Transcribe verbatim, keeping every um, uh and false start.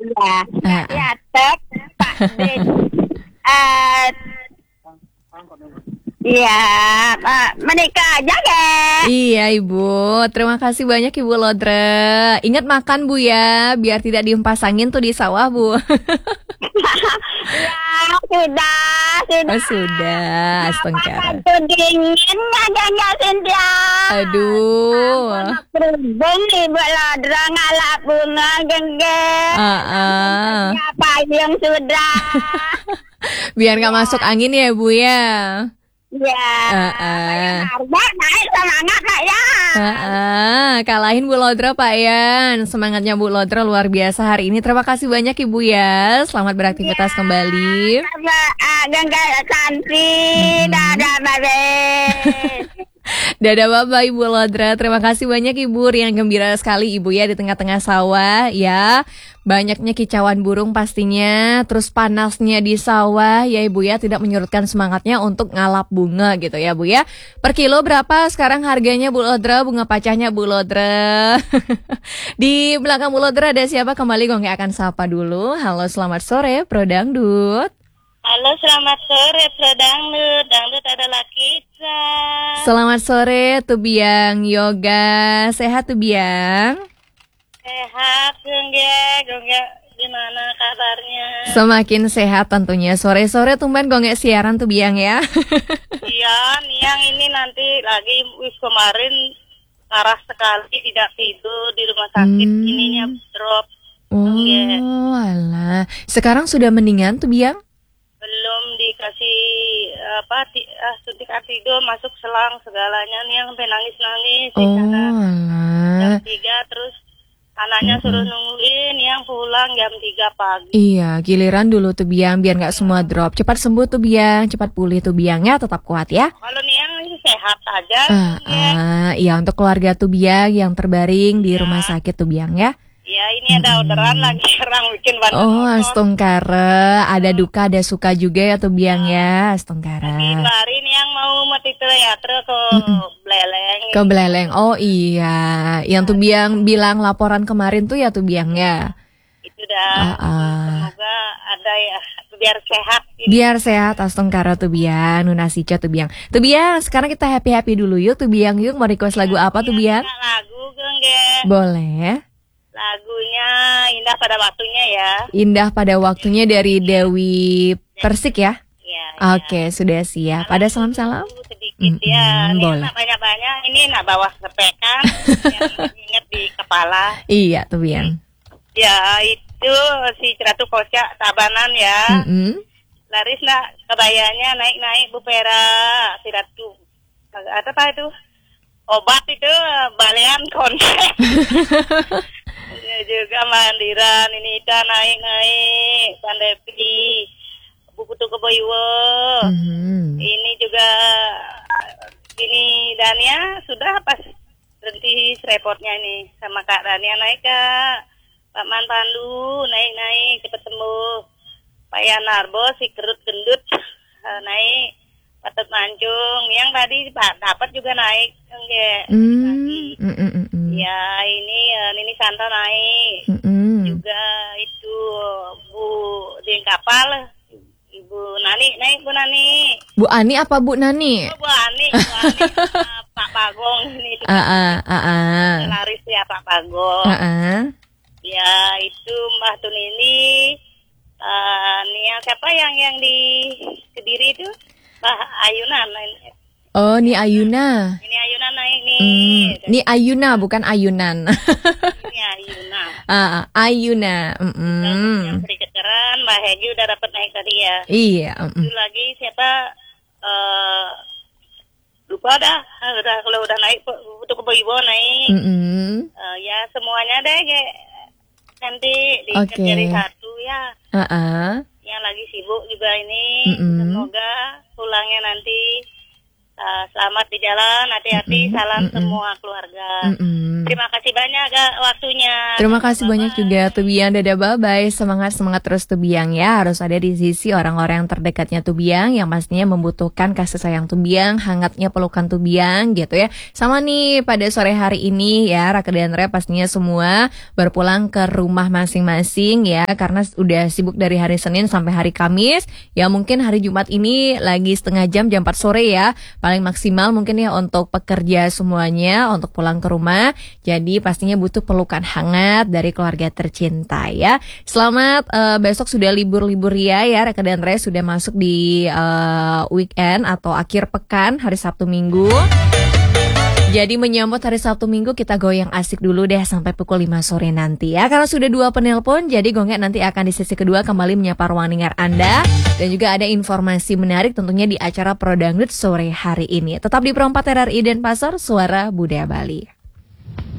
Ya, Ah, Kak ah. Yatek, Pak Din. Eh, Iya, Pak, menikah aja deh. Iya Ibu, terima kasih banyak Ibu Lodra. Ingat makan Bu ya, biar tidak dihempas angin tuh di sawah Bu. Ya, sudah, Oh sudah. sudah, Apa Astengkara. tuh dingin aja nggak Cynthia? Aduh. Ampun, kerubung Ibu Lodra ngalap bunga gengge. Ah, ah. Siapa yang sudah? Biar nggak masuk angin ya Bu ya. Ya, Ah, bayang ah. harga naik semangat Kak ya. Ah, ah. Kalahin Bu Lodra Pak Yan. Semangatnya Bu Lodra luar biasa hari ini. Terima kasih banyak Ibu ya. Selamat beraktivitas kembali. Sama uh, gengge Santi, Mm-mm. dadah babe. Dadah Bapak Ibu Lodra. Terima kasih banyak Ibu. Riang gembira sekali Ibu ya di tengah-tengah sawah ya. Banyaknya kicauan burung pastinya. Terus panasnya di sawah ya Ibu ya. Tidak menyurutkan semangatnya untuk ngalap bunga gitu ya Bu ya. Per kilo berapa sekarang harganya Bu Lodra? Bunga pacahnya Bu Lodra. Di belakang Bu Lodra ada siapa? Kembali Gongge akan sapa dulu. Halo selamat sore Pro Dangdut. Halo, selamat sore, Pro Dangdut. Dangdut adalah kita. Selamat sore Tubiang Yoga. Sehat Tubiang? Sehat, gengge, gengge. Gimana kabarnya? Semakin sehat tentunya. Sore-sore tumben Gongge siaran Tubiang ya. Iya, Niang ini nanti lagi wis kemarin parah sekali tidak tidur di rumah sakit. Hmm. Ininya drop. Oh alah. Sekarang sudah mendingan Tubiang? Belum dikasih apa ti, ah, suntik antido, masuk selang segalanya nih yang sampai nangis-nangis di Oh sana. Jam alah. tiga terus anaknya suruh nungguin yang pulang jam tiga pagi. Iya, giliran dulu Tubiang biar nggak semua drop. Cepat sembuh Tubiang, cepat pulih Tubiangnya, tetap kuat ya. Kalau nih yang sehat aja. Ah, ya. ah, iya untuk keluarga Tubiang yang terbaring di rumah sakit Tubiang ya. Ya ini ada orderan lagi orang bikin bandeng. Oh, Astongkara, ada duka ada suka juga ya Tubiang ya, Astongkara. Kemarin yang mau mati teater ke Beleleng. Ke Beleleng. Oh iya, yang Tubiang bilang laporan kemarin tuh ya Tubiang ya. Itu dah. Ah, ah. Semoga ada ya biar sehat. Biar sehat Astongkara Tubiang, Nunasica Tubiang. Tubiang, sekarang kita happy-happy dulu yuk Tubiang yuk. Mau request lagu apa Tubiang? Lagu gengge. Boleh. Lagunya Indah Pada Waktunya ya. Indah pada waktunya dari Dewi Persik ya. Ya. Oke, sudah siap. Ada salam-salam? Sedikit ya. Mm-mm, Ini boleh. nak banyak-banyak. Ini nak bawa sepekan yang inget di kepala. Iya Tubiang. Ya itu si Ceratu Kocak Tabanan ya. Mm-mm. Laris nak kebayanya naik-naik Bu Pera si Ratu. Ada apa itu? Obat itu balean konsep. Ya juga mandiran ini kita naik-naik Pandepi buku tuh keboiwo. Mhm. Ini juga ini Dania sudah pas berhenti repotnya ini sama Kak Dania naik ke Pak Man Pandu naik-naik cepet sembuh. Pak Yanarbo si kerut gendut eh, naik Patut Mancung yang tadi Pak dapat juga naik enggak Mm, mm, mm, mm, mm. ya ini eh, Nini Santa naik Mm, mm. juga itu Bu di kapal Ibu Nani naik Bu Nani. Bu Ani apa Bu Nani? Oh, Bu Ani, Bu Ani eh, Pak Bagong ini Ah ah ah ah. laris ya Pak Bagong. Ah ah. Ya itu Mbah Tunini uh, Nia siapa yang yang di Kediri itu Mbah Ayunan Oh, ni Ayuna. ini Ayunan naik nih. Hmm, ni Ayuna bukan ayunan. Ini Ayunan ah, ah, Ayuna. yang Mm-mm. sedikit keren Mbah Hegi udah dapat naik tadi ya. Iya. Itu Mm-mm. lagi siapa eh lupa dah udah kalau udah naik untuk ibu naik. Mm-mm. Eh, ya semuanya deh kayak nanti diikat Oke. jadi satu ya. Ah ah. Yang lagi sibuk juga ini Mm-mm. semoga pulangnya nanti Uh, selamat di jalan, hati-hati, Mm-mm, salam mm-mm. semua keluarga. Mm-mm. Terima kasih banyak Kak waktunya. Terima kasih Bye-bye. banyak juga Tubiang. Dadah, bye-bye. Semangat-semangat terus Tubiang ya. Harus ada di sisi orang-orang yang terdekatnya Tubiang, yang pastinya membutuhkan kasih sayang Tubiang, hangatnya pelukan Tubiang gitu ya. Sama nih pada sore hari ini ya, Raka dan Re pastinya semua berpulang ke rumah masing-masing ya, karena udah sibuk dari hari Senin sampai hari Kamis. Ya mungkin hari Jumat ini lagi setengah jam, jam empat sore ya, paling maksimal mungkin ya untuk pekerja semuanya untuk pulang ke rumah. Jadi pastinya butuh pelukan hangat dari keluarga tercinta ya. Selamat uh, besok sudah libur-libur ya ya. Reka dan Re sudah masuk di uh, weekend atau akhir pekan hari Sabtu Minggu. Jadi menyambut hari Sabtu Minggu kita goyang asik dulu deh sampai pukul lima sore nanti ya. Karena sudah dua penelpon, jadi Gongek nanti akan di sesi kedua kembali menyapa ruang dengar Anda. Dan juga ada informasi menarik tentunya di acara Pro Dangdut sore hari ini. Tetap di Perempat R R I Denpasar, Suara Budaya Bali.